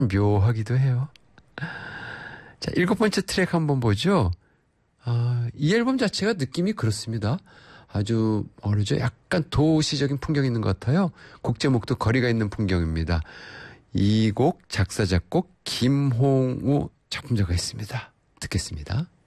묘하기도 해요. 자, 7번째 트랙 한번 보죠. 이 앨범 자체가 느낌이 그렇습니다. 아주 어느죠 약간 도시적인 풍경이 있는 것 같아요. 곡 제목도 거리가 있는 풍경입니다. 이 곡 작사 작곡 김홍우 작품자가 있습니다. 듣겠습니다.